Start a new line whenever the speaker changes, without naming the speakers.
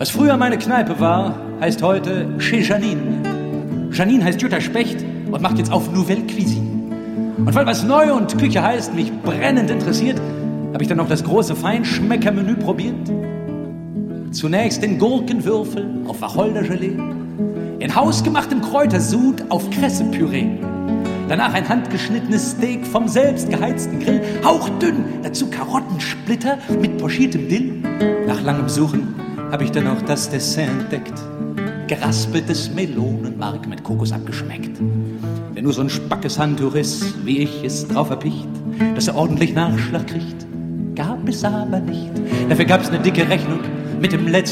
Was früher meine Kneipe war, heißt heute Chez Janine. Janine heißt Jutta Specht und macht jetzt auf Nouvelle Cuisine. Und weil was Neu und Küche heißt, mich brennend interessiert, habe ich dann noch das große Feinschmeckermenü probiert. Zunächst den Gurkenwürfel auf Wacholdergelee, in hausgemachtem Kräutersud auf Kressepüree. Danach ein handgeschnittenes Steak vom selbst geheizten Grill, hauchdünn, dazu Karottensplitter mit pochiertem Dill. Nach langem Suchen habe ich dann auch das Dessert entdeckt. Geraspeltes Melonenmark mit Kokos abgeschmeckt. Wer nur so ein spackes Handtuch ist, wie ich, ist drauf erpicht, dass er ordentlich Nachschlag kriegt. Gab es aber nicht. Dafür gab's eine dicke Rechnung mit dem letzten